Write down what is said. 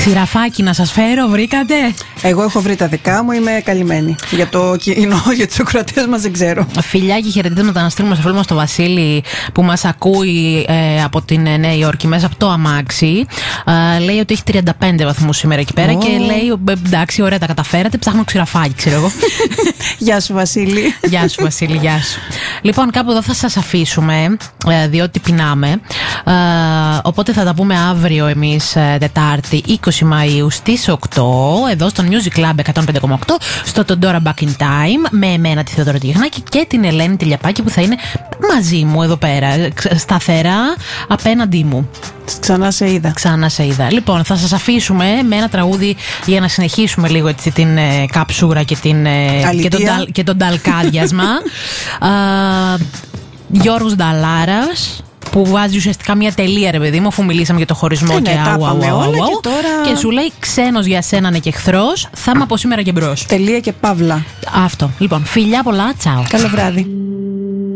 Ξηραφάκι να σας φέρω, βρήκατε? Εγώ έχω βρει τα δικά μου, είμαι καλυμμένη. Για το κοινό, για τους ακροατές μας δεν ξέρω. Φιλιά και χαιρετίσματα να στείλουμε στο φίλο μας το Βασίλη που μας ακούει από την Νέα Υόρκη μέσα από το αμάξι. Λέει ότι έχει 35 βαθμούς σήμερα εκεί πέρα και λέει εντάξει, ωραία, τα καταφέρατε. Ψάχνω ξηραφάκι, ξέρω εγώ. Γεια σου, Βασίλη. Γεια σου, Βασίλη, γεια σου. Λοιπόν, κάπου εδώ θα σας αφήσουμε, διότι πεινάμε. Οπότε θα τα πούμε αύριο εμείς, Τετάρτη 20 Μαΐου στις 8, εδώ στο Music Club 105,8, στο Tondora Back in Time, με εμένα τη Θεοδόρα Τηγιαχνάκη και την Ελένη Τελιαπάκη που θα είναι μαζί μου εδώ πέρα, σταθερά απέναντί μου. Ξανά σε είδα. Ξανά σε είδα. Λοιπόν, θα σας αφήσουμε με ένα τραγούδι για να συνεχίσουμε λίγο έτσι την καψούρα και τον ταλκάδιασμα. Γιώργος Νταλάρας, που βάζει ουσιαστικά μια τελεία, ρε παιδί μου, αφού μιλήσαμε για το χωρισμό και και σου λέει ξένος για σένα είναι και εχθρός, θα είμαι από σήμερα και μπρος. Τελεία και παύλα. Αυτό. Λοιπόν, φιλιά πολλά, τσάω. Καλό βράδυ.